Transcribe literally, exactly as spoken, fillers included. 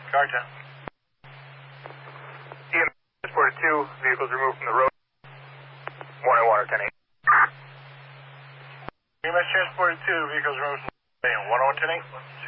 Car ten. E M S transported two, vehicles removed from the road. one oh one or ten eight. E M S transported two, vehicles removed from the road. one oh one, ten eight.